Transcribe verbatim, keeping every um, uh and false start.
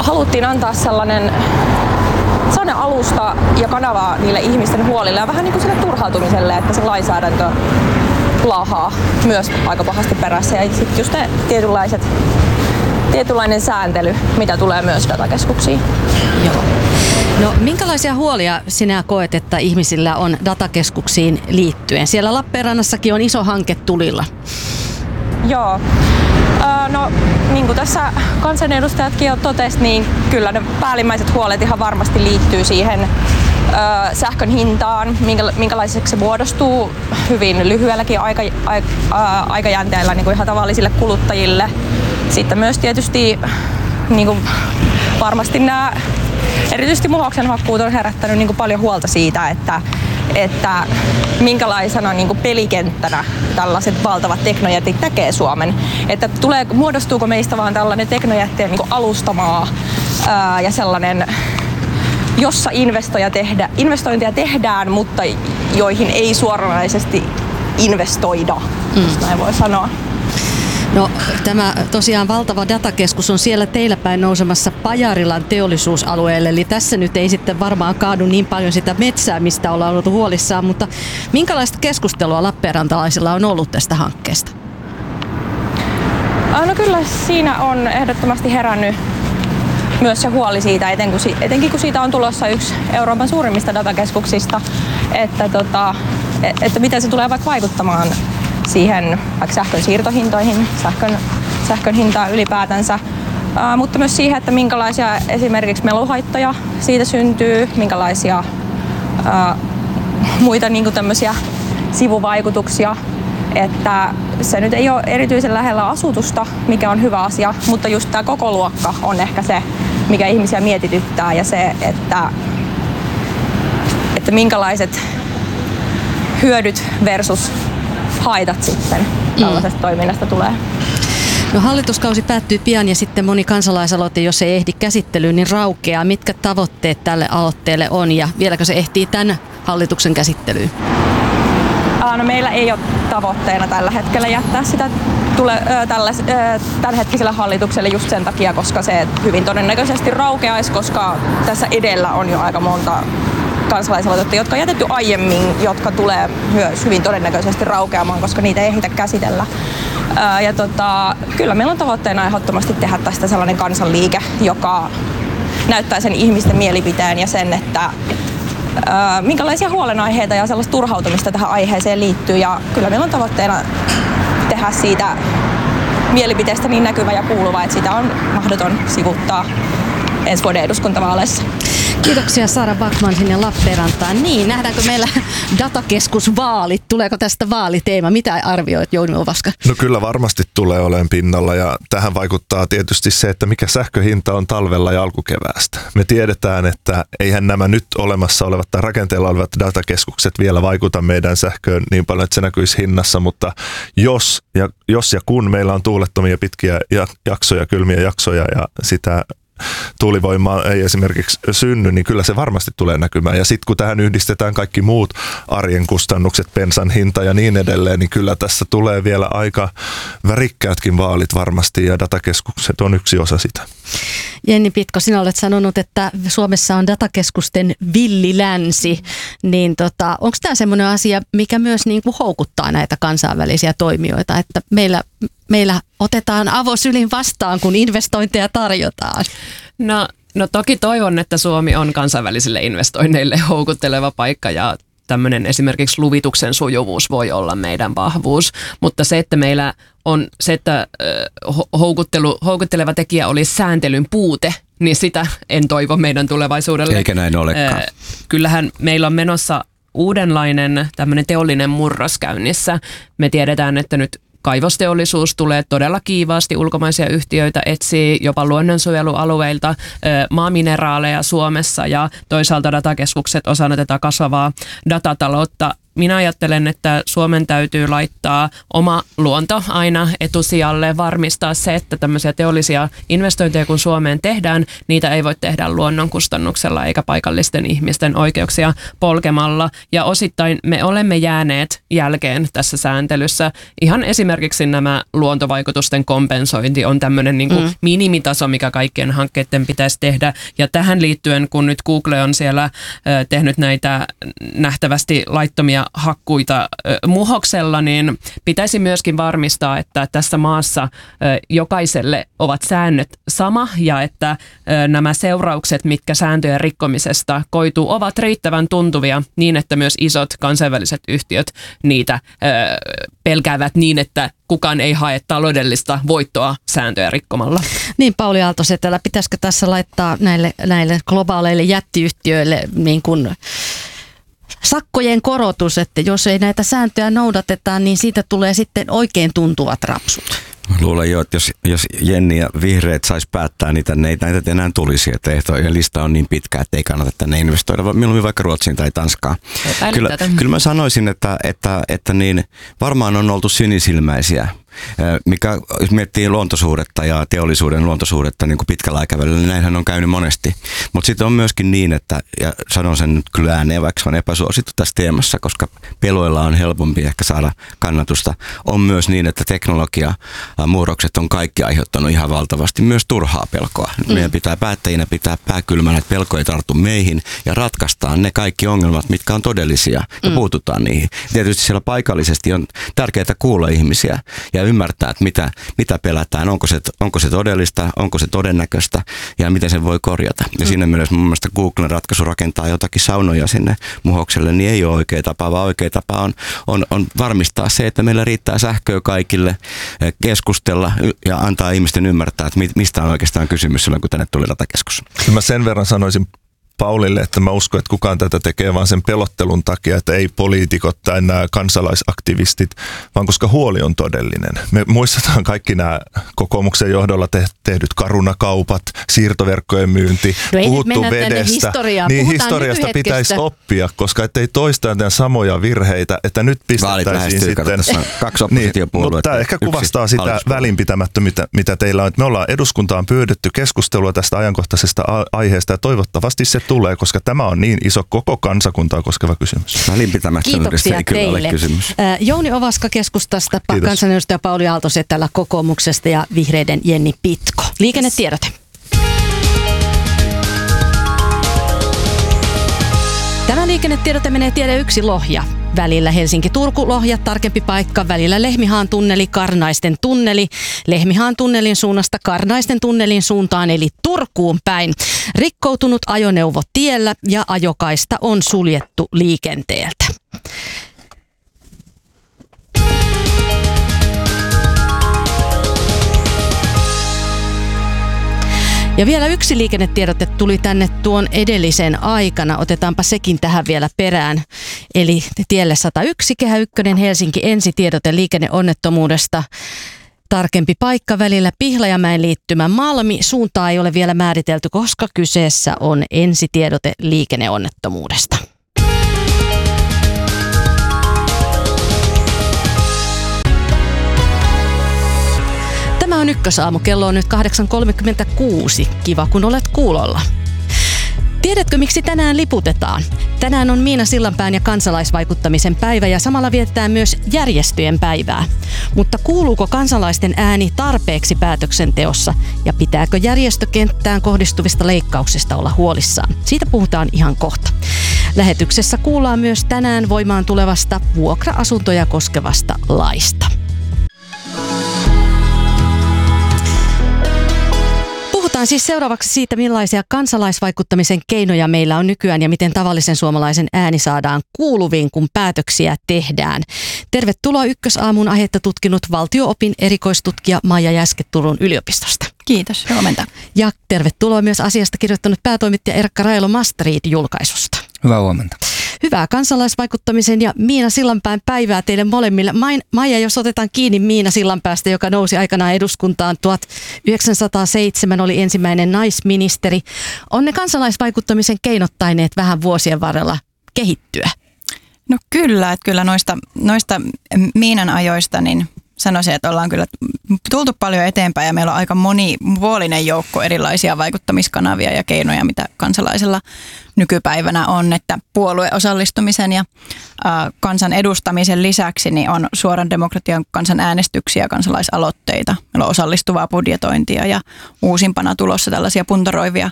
haluttiin antaa sellainen, sellainen alusta ja kanava niille ihmisten huolille ja vähän niin kuin sille turhautumiselle, että se lainsäädäntö laahaa myös aika pahasti perässä. Ja sitten just ne tietynlaiset, tietynlainen sääntely, mitä tulee myös datakeskuksiin. Joo. No, minkälaisia huolia sinä koet, että ihmisillä on datakeskuksiin liittyen? Siellä Lappeenrannassakin on iso hanke tulilla. Joo. No, niin kuin tässä kansanedustajatkin jo totesi, niin kyllä ne päällimmäiset huolet ihan varmasti liittyy siihen sähkön hintaan, minkälaiseksi se muodostuu hyvin lyhyelläkin aika, aika, aikajänteellä niin kuin ihan tavallisille kuluttajille. Sitten myös tietysti niin kuin varmasti nämä, erityisesti muhoksen hakkuut on herättänyt niin kuin paljon huolta siitä, että, että minkälaisena niin kuin pelikenttänä tällaiset valtavat teknojätit tekee Suomen. Että tulee, muodostuuko meistä vaan tällainen teknojättien niin kuin alustamaa ää, ja sellainen, jossa investoja tehdä, investointeja tehdään, mutta joihin ei suoranaisesti investoida, mm. jos näin voi sanoa. No, tämä tosiaan valtava datakeskus on siellä teillä päin nousemassa Pajarilan teollisuusalueelle, eli tässä nyt ei sitten varmaan kaadu niin paljon sitä metsää, mistä ollaan ollut huolissaan, mutta minkälaista keskustelua lappeenrantalaisilla on ollut tästä hankkeesta? No kyllä siinä on ehdottomasti herännyt myös se huoli siitä, etenkin kun siitä on tulossa yksi Euroopan suurimmista datakeskuksista, että, tota, että miten se tulee vaikka vaikuttamaan siihen vaikka sähkön siirtohintoihin, sähkön, sähkön hintaan ylipäätänsä, ää, mutta myös siihen, että minkälaisia esimerkiksi meluhaittoja siitä syntyy, minkälaisia ää, muita niin kuin tämmöisiä sivuvaikutuksia, että se nyt ei ole erityisen lähellä asutusta, mikä on hyvä asia, mutta just tämä koko luokka on ehkä se, mikä ihmisiä mietityttää ja se, että, että minkälaiset hyödyt versus haitat sitten tällaisesta mm. toiminnasta tulee. No, hallituskausi päättyy pian ja sitten moni kansalaisaloite, jos ei ehdi käsittelyyn, niin raukeaa. Mitkä tavoitteet tälle aloitteelle on ja vieläkö se ehtii tämän hallituksen käsittelyyn? No, meillä ei ole tavoitteena tällä hetkellä jättää sitä tule, ö, tällä, ö, tämänhetkiselle hallitukselle just sen takia, koska se hyvin todennäköisesti raukeaisi, koska tässä edellä on jo aika monta kansalaisaloitetta, jotka on jätetty aiemmin, jotka tulee myös hyvin todennäköisesti raukeamaan, koska niitä ei ehditä käsitellä. Ää, ja tota, kyllä meillä on tavoitteena ehdottomasti tehdä tästä sellainen kansanliike, joka näyttää sen ihmisten mielipiteen ja sen, että ää, minkälaisia huolenaiheita ja sellaista turhautumista tähän aiheeseen liittyy. Ja kyllä meillä on tavoitteena tehdä siitä mielipiteestä niin näkyvä ja kuuluva, että sitä on mahdoton sivuuttaa ensi vuoden eduskuntavaaleissa. Kiitoksia Saara Backman sinne Lappeenrantaan. Niin, nähdäänkö meillä datakeskusvaalit? Tuleeko tästä vaaliteema? Mitä arvioit, Jouni Ovaska? No kyllä varmasti tulee olemaan pinnalla ja tähän vaikuttaa tietysti se, että mikä sähköhinta on talvella ja alkukeväästä. Me tiedetään, että eihän nämä nyt olemassa olevat tai rakenteella olevat datakeskukset vielä vaikuta meidän sähköön niin paljon, että se näkyisi hinnassa, mutta jos ja, jos ja kun meillä on tuulettomia pitkiä jaksoja, kylmiä jaksoja ja sitä tuulivoimaa ei esimerkiksi synny, niin kyllä se varmasti tulee näkymään. Ja sitten kun tähän yhdistetään kaikki muut arjen kustannukset, bensan hinta ja niin edelleen, niin kyllä tässä tulee vielä aika värikkäätkin vaalit varmasti ja datakeskukset on yksi osa sitä. Jenni Pitko, sinä olet sanonut, että Suomessa on datakeskusten villilänsi, niin tota, onko tämä semmoinen asia, mikä myös niin kuin houkuttaa näitä kansainvälisiä toimijoita, että meillä, meillä otetaan avosylin vastaan, kun investointeja tarjotaan? No, no toki toivon, että Suomi on kansainvälisille investoinneille houkutteleva paikka ja tämmöinen esimerkiksi luvituksen sujuvuus voi olla meidän vahvuus, mutta se, että meillä on se, että houkuttelu, houkutteleva tekijä olisi sääntelyn puute, niin sitä en toivo meidän tulevaisuudelle. Eikä näin olekaan. Kyllähän meillä on menossa uudenlainen tämmöinen teollinen murros käynnissä. Me tiedetään, että nyt kaivosteollisuus tulee todella kiivaasti, ulkomaisia yhtiöitä etsii jopa luonnonsuojelualueilta maamineraaleja Suomessa ja toisaalta datakeskukset osana tätä kasvavaa datataloutta minä ajattelen, että Suomen täytyy laittaa oma luonto aina etusijalle, varmistaa se, että tämmöisiä teollisia investointeja kun Suomeen tehdään, niitä ei voi tehdä luonnon kustannuksella eikä paikallisten ihmisten oikeuksia polkemalla. Ja osittain me olemme jääneet jälkeen tässä sääntelyssä. Ihan esimerkiksi nämä luontovaikutusten kompensointi on tämmöinen niin kuin mm. minimitaso, mikä kaikkien hankkeiden pitäisi tehdä. Ja tähän liittyen, kun nyt Google on siellä tehnyt näitä nähtävästi laittomia hakkuita muhoksella, niin pitäisi myöskin varmistaa, että tässä maassa jokaiselle ovat säännöt sama ja että nämä seuraukset, mitkä sääntöjen rikkomisesta koituu, ovat riittävän tuntuvia niin, että myös isot kansainväliset yhtiöt niitä pelkäävät niin, että kukaan ei hae taloudellista voittoa sääntöjä rikkomalla. Niin, Pauli Aalto-Setälä, pitäisikö tässä laittaa näille, näille globaaleille jättiyhtiöille niin kuin sakkojen korotus, että jos ei näitä sääntöjä noudateta, niin siitä tulee sitten oikein tuntuvat rapsut? Luulen jo, että jos, jos Jenni ja vihreät sais päättää, niin tänne ei näitä enää tulisi. Että lista on niin pitkä, että ei kannata tänne investoida. Mieluummin vaikka Ruotsiin tai Tanskaan. Kyllä, kyllä mä sanoisin, että, että, että niin, varmaan on oltu sinisilmäisiä. Mikä, jos miettii luontosuhdetta ja teollisuuden luontosuhdetta niin kuin pitkällä aikavälillä, niin näinhän on käynyt monesti. Mutta sitten on myöskin niin, että, ja sanon sen nyt kyllä ääneen, vaikka se on epäsuosittu tässä teemassa, koska peloilla on helpompi ehkä saada kannatusta, on myös niin, että teknologia, muutokset on kaikki aiheuttanut ihan valtavasti myös turhaa pelkoa. Mm. Meidän pitää päättäjinä pitää pääkylmänä, että pelko ei tartu meihin ja ratkaistaan ne kaikki ongelmat, mitkä on todellisia ja mm. puututaan niihin. Tietysti siellä paikallisesti on tärkeää kuulla ihmisiä ja ymmärtää, että mitä, mitä pelätään, onko se, onko se todellista, onko se todennäköistä ja miten sen voi korjata. Ja mm. siinä mielessä mun mielestä Googlen ratkaisu rakentaa jotakin saunoja sinne muhokselle, niin ei ole oikea tapa, vaan oikea tapa on, on, on varmistaa se, että meillä riittää sähköä kaikille, keskustella ja antaa ihmisten ymmärtää, että mistä on oikeastaan kysymys silloin, kun tänne tuli datakeskus. Mä sen verran sanoisin Paulille, että mä uskon, että kukaan tätä tekee vaan sen pelottelun takia, että ei poliitikot tai nämä kansalaisaktivistit, vaan koska huoli on todellinen. Me muistetaan kaikki nämä kokoomuksen johdolla te- tehdyt karunakaupat, siirtoverkkojen myynti, no puhuttu vedestä. Niin historiasta pitäisi oppia, että ei toista näitä samoja virheitä, että nyt pistettäisiin sitten. Kaksi oppositiopuoluetta. Niin, tämä ehkä kuvastaa sitä välinpitämättömyyttä, mitä teillä on. Että me ollaan eduskuntaan pyydetty keskustelua tästä ajankohtaisesta aiheesta ja toivottavasti se tulee, koska tämä on niin iso koko kansakuntaa koskeva kysymys. Välinpitämättömyydestä ei kyllä ole kysymys. Jouni Ovaska keskustasta, Kiitos. Kansanedustaja Pauli Aalto-Setälä kokoomuksesta ja vihreiden Jenni Pitko. Liikennetiedote. Tämä liikennetiedote menee tiede yksi Lohja. Välillä Helsinki-Turku, Lohja, tarkempi paikka, välillä Lehmihaan tunneli, Karnaisten tunneli, Lehmihaan tunnelin suunnasta Karnaisten tunnelin suuntaan eli Turkuun päin. Rikkoutunut ajoneuvo tiellä ja ajokaista on suljettu liikenteeltä. Ja vielä yksi liikennetiedote tuli tänne tuon edellisen aikana. Otetaanpa sekin tähän vielä perään. Eli tielle sata yksi, Kehä ykkönen, Helsinki, ensitiedote liikenneonnettomuudesta. Tarkempi paikka välillä Pihlajamäen liittymä Malmi. Suuntaa ei ole vielä määritelty, koska kyseessä on ensitiedote liikenneonnettomuudesta. Tämä on Ykkösaamu. Kello on nyt kahdeksan kolmekymmentäkuusi. Kiva, kun olet kuulolla. Tiedätkö, miksi tänään liputetaan? Tänään on Miina Sillanpään ja kansalaisvaikuttamisen päivä ja samalla vietetään myös järjestöjen päivää. Mutta kuuluuko kansalaisten ääni tarpeeksi päätöksenteossa ja pitääkö järjestökenttään kohdistuvista leikkauksista olla huolissaan? Siitä puhutaan ihan kohta. Lähetyksessä kuullaan myös tänään voimaan tulevasta vuokra-asuntoja koskevasta laista. Puhutaan siis seuraavaksi siitä, millaisia kansalaisvaikuttamisen keinoja meillä on nykyään ja miten tavallisen suomalaisen ääni saadaan kuuluviin, kun päätöksiä tehdään. Tervetuloa Ykkösaamun aihetta tutkinut valtio-opin erikoistutkija Maija Jäske Turun yliopistosta. Kiitos, huomenta. Ja tervetuloa myös asiasta kirjoittanut päätoimittaja Erkka Railo Mastreet-julkaisusta. Hyvää huomenta. Hyvää kansalaisvaikuttamisen ja Miina Sillanpään päivää teille molemmille. Maija, jos otetaan kiinni Miina Sillanpäästä, joka nousi aikanaan eduskuntaan tuhatyhdeksänsataaseitsemän, oli ensimmäinen naisministeri. On ne kansalaisvaikuttamisen keinot taineet vähän vuosien varrella kehittyä? No kyllä, että kyllä noista, noista Miinan ajoista niin sanoisin, että ollaan kyllä tultu paljon eteenpäin ja meillä on aika monipuolinen joukko erilaisia vaikuttamiskanavia ja keinoja, mitä kansalaisella nykypäivänä on, että puolueosallistumisen ja ä, kansan edustamisen lisäksi niin on suoran demokratian kansanäänestyksiä, kansalaisaloitteita, meillä on osallistuvaa budjetointia ja uusimpana tulossa tällaisia puntaroivia